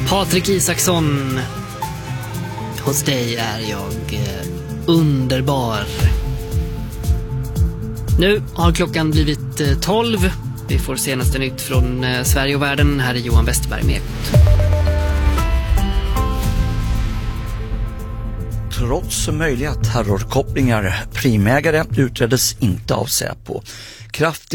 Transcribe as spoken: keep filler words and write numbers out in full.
Patrik Isaksson, hos dig är jag eh, underbar. Nu har klockan blivit eh, tolv. Vi får senaste nytt från eh, Sverige och världen. Här är Johan Westerberg med. Trots möjliga terrorkopplingar, primägare utreddes inte av Säpo. Kraftigt